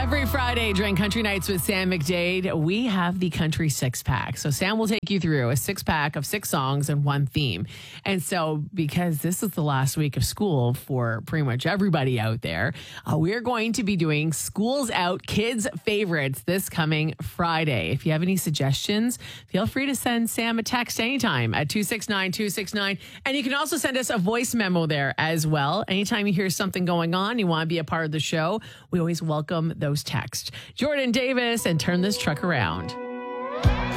Every Friday during Country Nights with Sam McDade, we have the Country Six Pack. So Sam will take you through a six pack of 6 songs and one theme. And so because this is the last week of school for pretty much everybody out there, we're going to be doing Schools Out Kids Favorites this coming Friday. If you have any suggestions, feel free to send Sam a text anytime at 269-269. And you can also send us a voice memo there as well. Anytime you hear something going on, you want to be a part of the show, we always welcome those texts. Jordan Davis and Turn This Truck Around.